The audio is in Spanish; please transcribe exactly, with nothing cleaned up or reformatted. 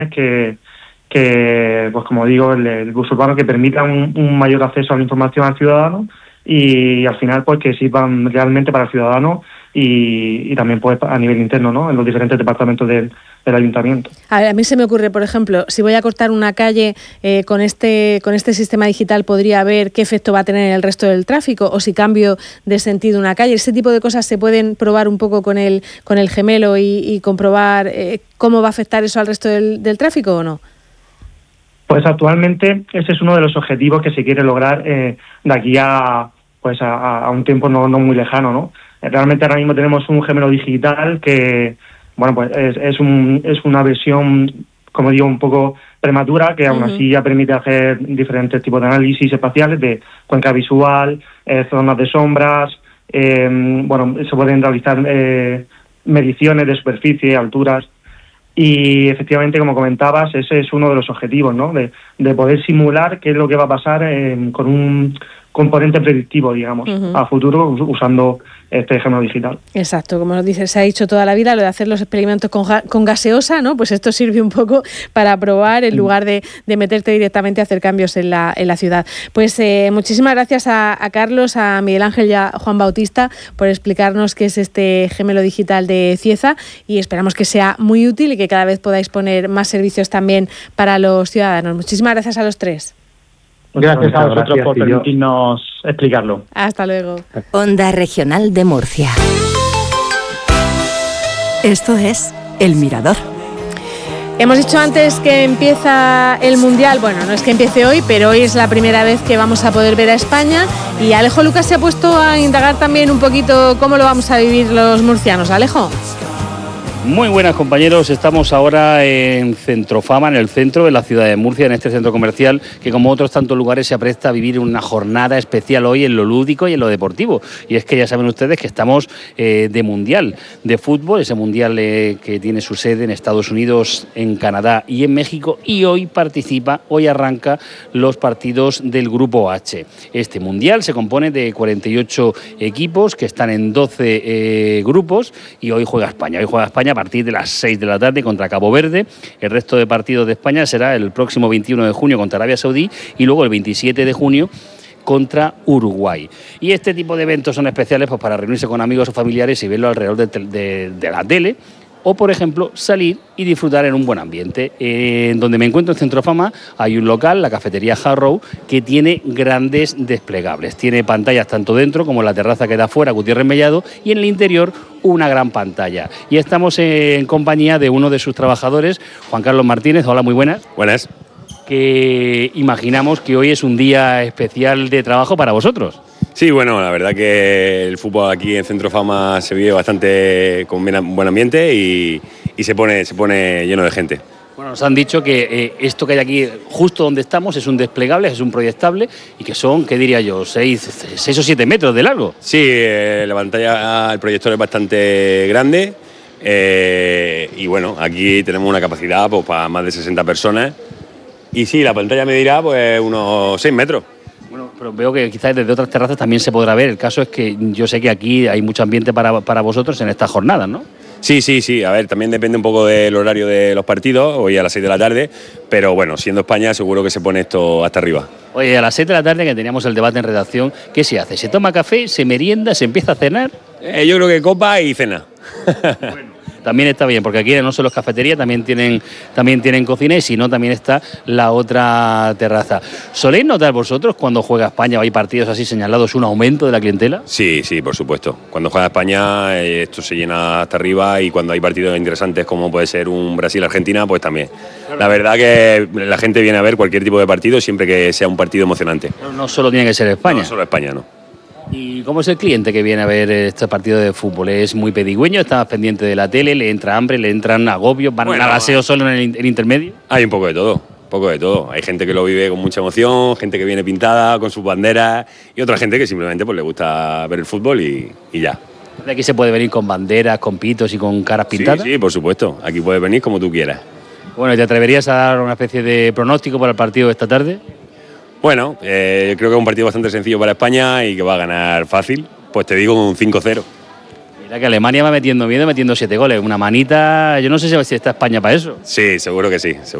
que, que pues como digo, el, el bus urbano que permita un, un mayor acceso a la información al ciudadano y, y al final pues que sirvan realmente para el ciudadano y, y también pues a nivel interno, ¿no? En los diferentes departamentos del, del ayuntamiento. A ver, a mí se me ocurre, por ejemplo, si voy a cortar una calle eh, con este con este sistema digital, podría ver qué efecto va a tener en el resto del tráfico, o si cambio de sentido una calle. Ese tipo de cosas se pueden probar un poco con el con el gemelo y, y comprobar eh, cómo va a afectar eso al resto del, del tráfico, ¿o no? Pues actualmente ese es uno de los objetivos que se quiere lograr eh, de aquí a pues a, a un tiempo no, no muy lejano, ¿no? Realmente ahora mismo tenemos un gemelo digital que, bueno, pues es, es, un, es una versión, como digo, un poco prematura, que aún uh-huh. así ya permite hacer diferentes tipos de análisis espaciales de cuenca visual, eh, zonas de sombras, eh, bueno, se pueden realizar eh, mediciones de superficie, alturas. Y efectivamente, como comentabas, ese es uno de los objetivos, ¿no? De, de poder simular qué es lo que va a pasar en, con un componente predictivo, digamos, uh-huh. a futuro usando este gemelo digital. Exacto, como nos dices, se ha dicho toda la vida lo de hacer los experimentos con, ga- con gaseosa, ¿no? Pues esto sirve un poco para probar en lugar de, de meterte directamente a hacer cambios en la, en la ciudad. Pues eh, muchísimas gracias a, a Carlos, a Miguel Ángel y a Juan Bautista por explicarnos qué es este gemelo digital de Cieza, y esperamos que sea muy útil y que cada vez podáis poner más servicios también para los ciudadanos. Muchísimas gracias a los tres. Gracias a vosotros por permitirnos explicarlo. Hasta luego. Onda Regional de Murcia. Esto es El Mirador. Hemos dicho antes que empieza el Mundial. Bueno, no es que empiece hoy, pero hoy es la primera vez que vamos a poder ver a España. Y Alejo Lucas se ha puesto a indagar también un poquito cómo lo vamos a vivir los murcianos. Alejo. Muy buenas, compañeros, estamos ahora en Centrofama, en el centro de la ciudad de Murcia, en este centro comercial que, como otros tantos lugares, se apresta a vivir una jornada especial hoy en lo lúdico y en lo deportivo. Y es que ya saben ustedes que estamos eh, de Mundial de fútbol, ese Mundial eh, que tiene su sede en Estados Unidos, en Canadá y en México, y hoy participa, hoy arranca los partidos del Grupo H. Este Mundial se compone de cuarenta y ocho equipos que están en doce eh, grupos, y hoy juega España, hoy juega España a partir de las seis de la tarde contra Cabo Verde. El resto de partidos de España será el próximo veintiuno de junio contra Arabia Saudí y luego el veintisiete de junio contra Uruguay. Y este tipo de eventos son especiales pues para reunirse con amigos o familiares y verlo alrededor de, de, de la tele, o, por ejemplo, salir y disfrutar en un buen ambiente. Eh, en donde me encuentro, en Centrofama, hay un local, la cafetería Harrow, que tiene grandes desplegables. Tiene pantallas tanto dentro como en la terraza que da fuera, Gutiérrez Mellado, y en el interior una gran pantalla. Y estamos en compañía de uno de sus trabajadores, Juan Carlos Martínez. Hola, muy buenas. Buenas. Que imaginamos que hoy es un día especial de trabajo para vosotros. Sí, bueno, la verdad que el fútbol aquí en Centrofama se vive bastante con buen ambiente y, y se pone, se pone lleno de gente. Bueno, nos han dicho que eh, esto que hay aquí, justo donde estamos, es un desplegable, es un proyectable, y que son, ¿qué diría yo?, seis, seis o siete metros de largo. Sí, eh, la pantalla, el proyector es bastante grande, eh, y bueno, aquí tenemos una capacidad pues, para más de sesenta personas, y sí, la pantalla medirá pues unos seis metros. Bueno, pero veo que quizás desde otras terrazas también se podrá ver. El caso es que yo sé que aquí hay mucho ambiente para, para vosotros en estas jornadas, ¿no? Sí, sí, sí. A ver, también depende un poco del horario de los partidos, hoy a las seis de la tarde, pero bueno, siendo España seguro que se pone esto hasta arriba. Oye, a las seis de la tarde, que teníamos el debate en redacción, ¿qué se hace? ¿Se toma café, se merienda, se empieza a cenar? Eh, yo creo que copa y cena. Bueno. También está bien, porque aquí no solo es cafetería, también tienen, también tienen cocina, y si no, también está la otra terraza. ¿Soléis notar vosotros cuando juega España o hay partidos así señalados un aumento de la clientela? Sí, sí, por supuesto. Cuando juega España eh, esto se llena hasta arriba, y cuando hay partidos interesantes como puede ser un Brasil-Argentina, pues también. La verdad que la gente viene a ver cualquier tipo de partido siempre que sea un partido emocionante. No, no solo tiene que ser España. No solo España, no. ¿Y cómo es el cliente que viene a ver este partido de fútbol? ¿Es muy pedigüeño? ¿Está más pendiente de la tele? ¿Le entra hambre? ¿Le entran agobios? ¿Van bueno, a gaseo solo en el, el intermedio? Hay un poco de todo, un poco de todo. Hay gente que lo vive con mucha emoción, gente que viene pintada con sus banderas, y otra gente que simplemente pues, le gusta ver el fútbol y, y ya. ¿De aquí se puede venir con banderas, con pitos y con caras pintadas? Sí, sí, por supuesto. Aquí puedes venir como tú quieras. Bueno, ¿te atreverías a dar una especie de pronóstico para el partido de esta tarde? Bueno, eh, creo que es un partido bastante sencillo para España y que va a ganar fácil. Pues te digo un cinco cero. Mira que Alemania va metiendo miedo, metiendo siete goles. Una manita, yo no sé si está España para eso. Sí, seguro que sí. Seguro.